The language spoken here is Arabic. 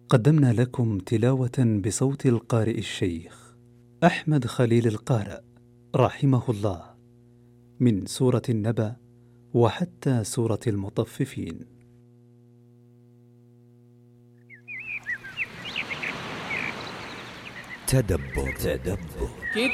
قدمنا لكم تلاوة بصوت القارئ الشيخ أحمد خليل القارئ رحمه الله من سورة النبأ وحتى سورة المطففين. تدبر.